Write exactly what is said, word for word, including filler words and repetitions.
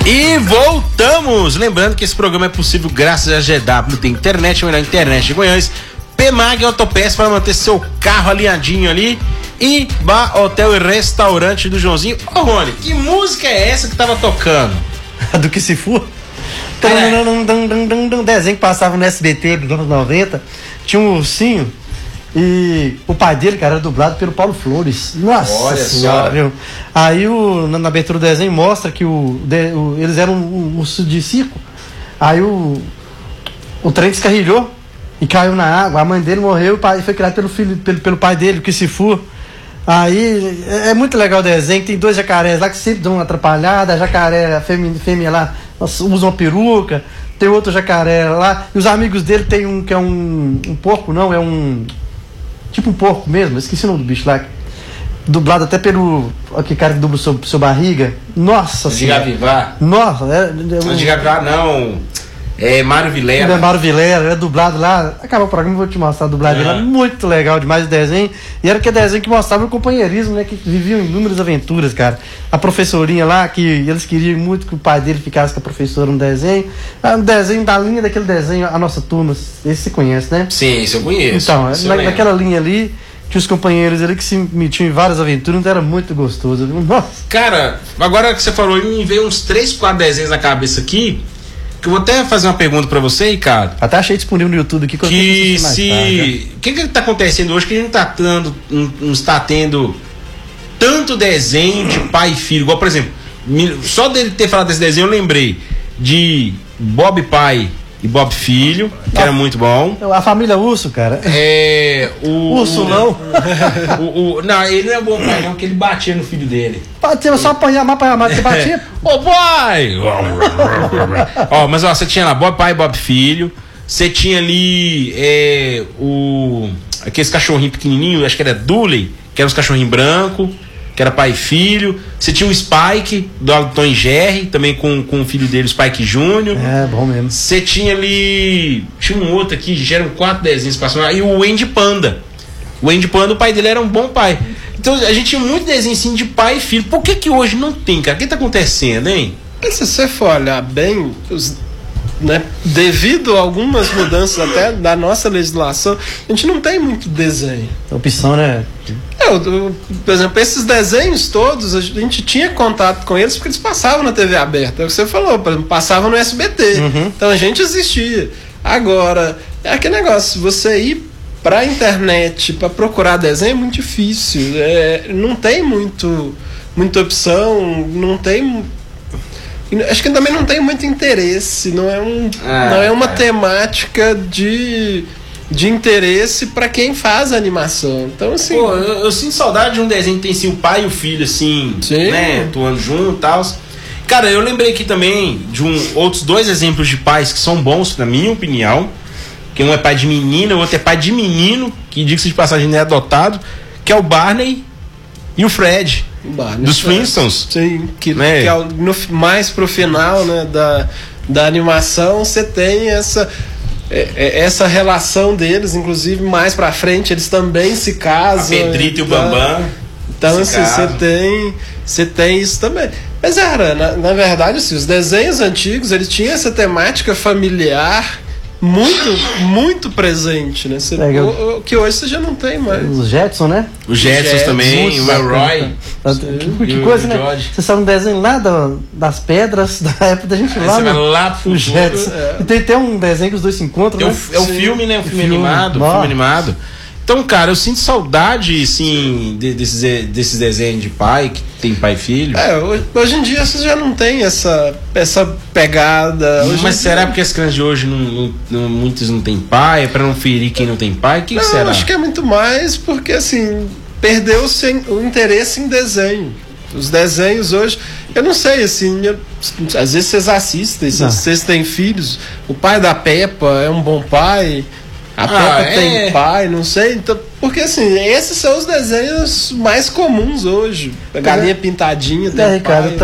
E voltamos! Lembrando que esse programa é possível graças a G W, tem internet, a melhor internet de Goiás, P-Mag Autopeças para manter seu carro alinhadinho ali, e Bar, Hotel e Restaurante do Joãozinho. Ô Rony, que música é essa que tava tocando? Do que se for? É. Um desenho que passava no S B T dos anos noventa, tinha um ursinho. E o pai dele, cara, era dublado pelo Paulo Flores. Nossa Olha senhora, só. viu? Aí o, na, na abertura do desenho mostra que o, de, o, eles eram um urso de circo. Aí o, o trem descarrilhou e caiu na água. A mãe dele morreu e o pai foi criado pelo, filho, pelo, pelo pai dele, que se for. Aí é, é muito legal o desenho. Tem dois jacarés lá que sempre dão uma atrapalhada. A jacaré, a fêmea, fêmea lá, usa uma peruca. Tem outro jacaré lá. E os amigos dele tem um que é um, um porco, não, é um. Tipo um porco mesmo, esqueci o nome do bicho lá. Dublado até pelo. Aquele cara que dubla o seu, seu barriga. Nossa senhora. Gigavivar. Nossa, é. Não, é Gigavivar não. É Mário Vilela. É Mário Vilela, é dublado lá. Acabou o programa, vou te mostrar a dublagem uhum. lá. Muito legal demais o desenho. E era aquele desenho que mostrava o companheirismo, né? Que viviam inúmeras aventuras, cara. A professorinha lá, que eles queriam muito que o pai dele ficasse com a professora no desenho. Um desenho da linha daquele desenho, a nossa turma. Esse você conhece, né? Sim, isso eu conheço. Então, isso na, naquela linha ali, tinha os companheiros ali que se metiam em várias aventuras, então era muito gostoso, viu? Nossa. Cara, agora que você falou, me veio uns três, quatro desenhos na cabeça aqui, que eu vou até fazer uma pergunta pra você, Ricardo. Até achei disponível no YouTube aqui. Que, que eu mais se... O que que tá acontecendo hoje que a gente tá tendo, não está tendo tanto desenho de pai e filho, igual, por exemplo, só dele ter falado desse desenho, eu lembrei de Bob Pai e Bob Filho, que ah, era muito bom. A família Urso, cara. É. O. Urso o, não? O, o, não, ele não é bom pai, não, porque ele batia no filho dele. Batia, só apanhar mais, apanhar mais, você batia. Ô, oh, pai! Ó, mas ó, você tinha lá Bob Pai e Bob Filho. Você tinha ali é, o. Aqueles cachorrinhos pequenininhos, acho que era Dooley, que eram os cachorrinhos brancos, que era pai e filho. Você tinha o Spike, do Tom e Jerry, também com, com o filho dele, o Spike Júnior. É, bom mesmo. Você tinha ali. Tinha um outro aqui, já eram quatro desenhos passando. E o Andy Panda. O Andy Panda, o pai dele era um bom pai. Então a gente tinha muito desenho assim de pai e filho. Por que que hoje não tem, cara? O que tá acontecendo, hein? Se você for olhar bem, os, né, devido a algumas mudanças até da nossa legislação, a gente não tem muito desenho. Opção, né? É, eu, eu, por exemplo, esses desenhos todos, a gente tinha contato com eles porque eles passavam na T V aberta. É o que você falou, por exemplo, passavam no S B T. Uhum. Então a gente existia. Agora, é aquele negócio, você ir pra internet pra procurar desenho é muito difícil. É, não tem muito, muita opção, não tem. Acho que também não tem muito interesse, não é, um, ah, não é uma é. temática de, de interesse para quem faz a animação. Então, assim. Pô, eu, eu sinto saudade de um desenho que tem assim, o pai e o filho, assim, sim, né? Atuando junto e tal. Cara, eu lembrei aqui também de um, outros dois exemplos de pais que são bons, na minha opinião. Que um é pai de menina, o outro é pai de menino, que diga-se de passagem não é adotado, que é o Barney e o Fred. Barney, dos Flintstones. Sim, que, né? que é o, no, mais pro final, né, da, da animação, você tem essa, é, essa relação deles, inclusive mais pra frente eles também se casam. A Pedrita e o Bambam. Então, assim, você tem, você tem isso também. Mas era, na, na verdade, assim, os desenhos antigos, eles tinham essa temática familiar muito, muito presente, né? Você, é, eu... o, o, que hoje você já não tem mais. Os Jetson, né? Os Jetsons Jetsons também, o Elroy. Que, que coisa, né? Você sabe um desenho lá do, das pedras, da época da gente lá, né? Lá pro os Jetson. É. E tem até um desenho que os dois se encontram, tem né? Um, é um filme, né? Um filme, filme animado. Um filme animado. Então, cara, eu sinto saudade, sim, de, desses, desses desenhos de pai, que tem pai e filho. É, hoje, hoje em dia você já não tem essa, essa pegada. Hoje Mas será dia... porque as crianças de hoje, não, não, não, muitos não têm pai, é pra não ferir quem não tem pai? O que, não, que será? Eu acho que é muito mais porque, assim, perdeu-se o interesse em desenho. Os desenhos hoje, eu não sei, assim, eu, às vezes vocês assistem, não. Vocês têm filhos, o pai da Peppa é um bom pai... A Peppa ah, é? tem pai, não sei. Então, porque assim, esses são os desenhos mais comuns hoje. A galinha pintadinha tem é, pai. Ricardo,